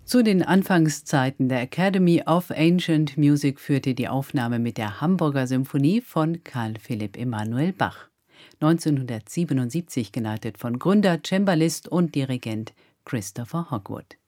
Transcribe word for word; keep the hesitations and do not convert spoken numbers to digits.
Zu den Anfangszeiten der Academy of Ancient Music führte die Aufnahme mit der Hamburger Symphonie von Carl Philipp Emanuel Bach. neunzehnhundertsiebenundsiebzig geleitet von Gründer, Cembalist und Dirigent Christopher Hogwood.